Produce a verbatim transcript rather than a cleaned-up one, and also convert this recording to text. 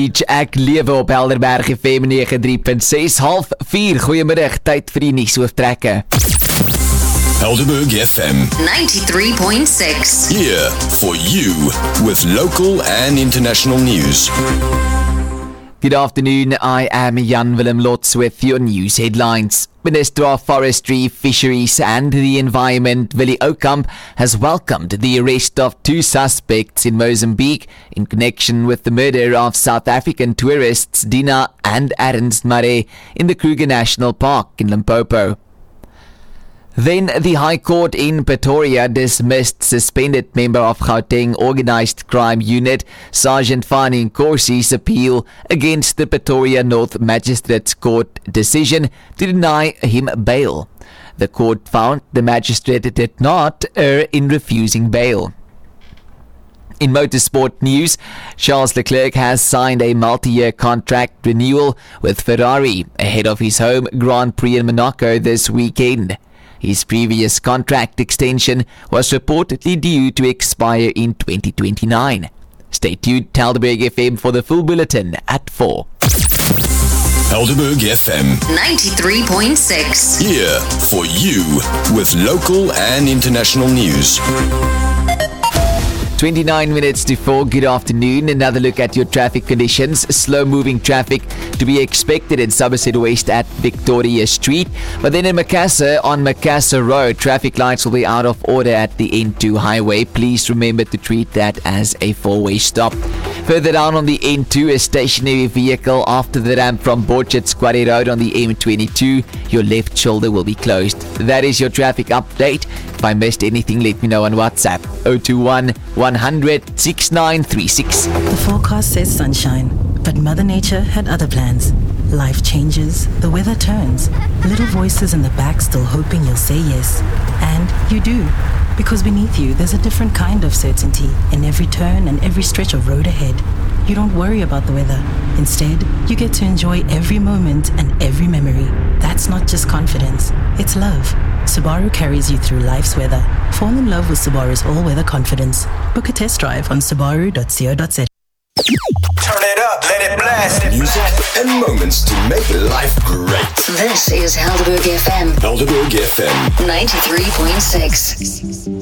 Ek lewe op Helderberg F M nege drie punt ses, half vier. Goeiemiddag, tyd vir die nuushooftrekke. Helderberg F M ninety-three point six. here for you with local and international news. Good afternoon, I am Jan Willem Lotz with your news headlines. Minister of Forestry, Fisheries and the Environment, Willie Okamp, has welcomed the arrest of two suspects in Mozambique in connection with the murder of South African tourists Dina and Ernst Mare in the Kruger National Park in Limpopo. Then the High Court in Pretoria dismissed suspended member of Gauteng Organised Crime Unit Sergeant Fani Nkorsi's appeal against the Pretoria North Magistrates Court decision to deny him bail. The court found the magistrate did not err in refusing bail. In motorsport news, Charles Leclerc has signed a multi-year contract renewal with Ferrari ahead of his home Grand Prix in Monaco this weekend. His previous contract extension was reportedly due to expire in twenty twenty-nine. Stay tuned to Helderberg F M for the full bulletin at four. Helderberg F M ninety-three point six. here for you with local and international news. twenty-nine minutes to four, good afternoon. Another look at your traffic conditions. Slow moving traffic to be expected in Somerset West at Victoria Street. But then in Macassar, on Macassar Road, traffic lights will be out of order at the N two highway. Please remember to treat that as a four-way stop. Further down on the N two, a stationary vehicle after the ramp from Borchards Quarry Road on the M twenty-two. Your left shoulder will be closed. That is your traffic update. If I missed anything, let me know on WhatsApp. zero two one, one hundred, six nine three six. The forecast says sunshine, but Mother Nature had other plans. Life changes, the weather turns. Little voices in the back still hoping you'll say yes. And you do. Because beneath you, there's a different kind of certainty in every turn and every stretch of road ahead. You don't worry about the weather. Instead, you get to enjoy every moment and every memory. That's not just confidence, it's love. Subaru carries you through life's weather. Fall in love with Subaru's all-weather confidence. Book a test drive on subaru dot co dot za. Turn it up, let it blast. Music and moments to make life great. This is Helderberg F M Helderberg F M ninety-three point six.